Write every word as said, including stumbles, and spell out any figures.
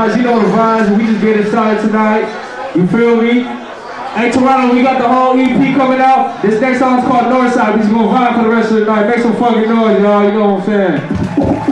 vibes, you know the vibes. We just getting started tonight. You feel me? Hey Toronto, we got the whole E P coming out. This next song's called Northside. We just gonna vibe for the rest of the night. Make some fucking noise, y'all. You know what I'm saying?